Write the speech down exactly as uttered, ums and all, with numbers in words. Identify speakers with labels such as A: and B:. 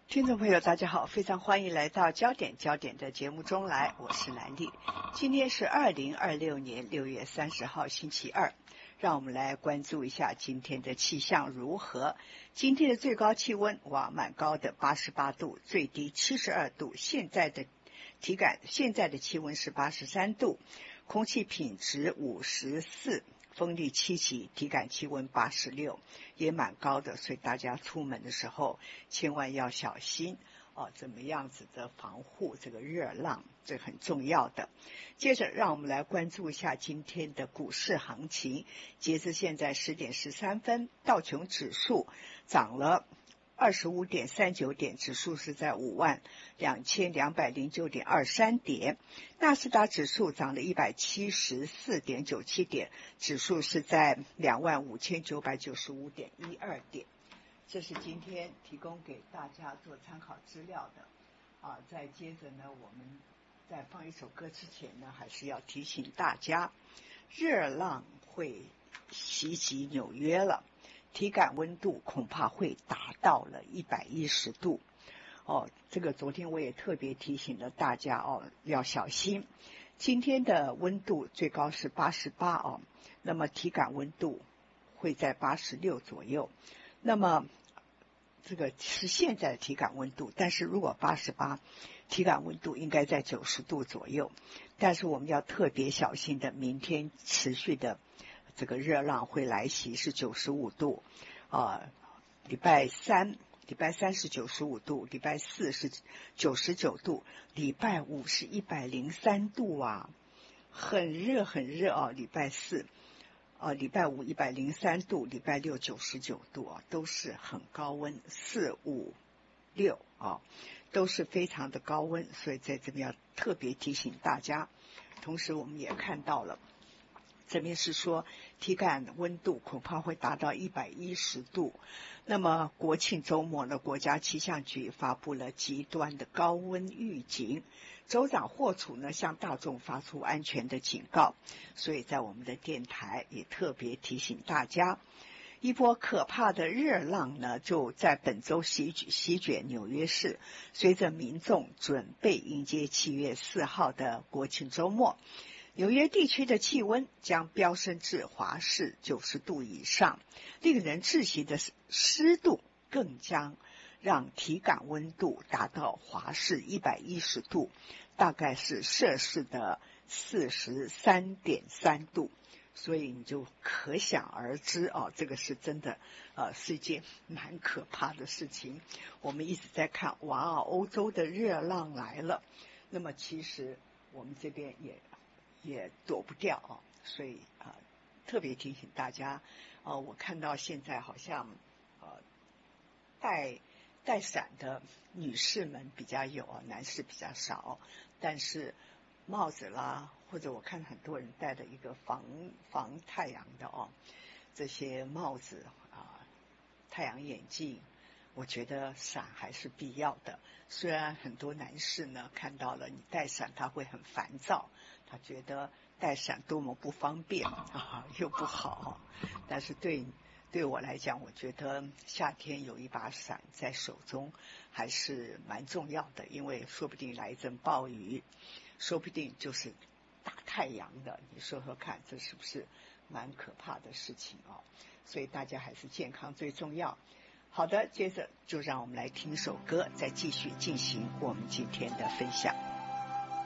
A: 听众朋友大家好，非常欢迎来到焦点焦点的节目中来，我是兰丽。今天是二零二六年六月三十号星期二，让我们来关注一下今天的气象如何。今天的最高气温哇蛮高的八十八度，最低七十二度，现在的体感现在的气温是八十三度，空气品质五十四，风力七级，体感气温八十六，也蛮高的，所以大家出门的时候千万要小心哦，怎么样子的防护这个热浪，这很重要的。接着让我们来关注一下今天的股市行情。截至现在十点十三分，道琼指数涨了二十五点三九点，指数是在五万两千两百零九点二三点。纳斯达指数涨了一百七十四点九七点，指数是在两万五千九百九十五点一二点。这是今天提供给大家做参考资料的。啊，再接着呢，我们在放一首歌之前呢，还是要提醒大家，热浪会袭击纽约了。体感温度恐怕会达到了一百一十度哦，这个昨天我也特别提醒了大家哦，要小心。今天的温度最高是八十八哦，那么体感温度会在八十六左右。那么这个是现在的体感温度，但是如果八十八，体感温度应该在九十度左右。但是我们要特别小心的，明天持续的这个热浪会来袭，是九十五度啊、呃，礼拜三礼拜三是九十五度，礼拜四是九十九度，礼拜五是一百零三度啊，很热很热啊，礼拜四啊，礼拜五一百零三度，礼拜六九十九度啊，都是很高温，四五六啊，都是非常的高温，所以在这边要特别提醒大家。同时我们也看到了，这边是说体感温度恐怕会达到一百一十度。那么国庆周末呢，国家气象局发布了极端的高温预警，州长霍楚呢向大众发出安全的警告，所以在我们的电台也特别提醒大家，一波可怕的热浪呢就在本周席席卷纽约市，随着民众准备迎接七月四号的国庆周末，纽约地区的气温将飙升至华氏九十度以上，令人窒息的湿度更将让体感温度达到华氏一百一十度，大概是摄氏的 四十三点三度。所以你就可想而知哦，这个是真的呃，是一件蛮可怕的事情。我们一直在看，哇，欧洲的热浪来了，那么其实我们这边也也躲不掉啊，所以啊、呃，特别提醒大家啊、呃，我看到现在好像呃带带伞的女士们比较有啊，男士比较少，但是帽子啦，或者我看很多人戴的一个防防太阳的哦，这些帽子啊、太阳眼镜，我觉得伞还是必要的。虽然很多男士呢看到了你带伞他会很烦躁，他觉得带伞多么不方便啊，又不好，但是对对我来讲，我觉得夏天有一把伞在手中还是蛮重要的，因为说不定来一阵暴雨，说不定就是大太阳的，你说说看，这是不是蛮可怕的事情哦？所以大家还是健康最重要。好的，接着就让我们来听首歌，再继续进行我们今天的分享。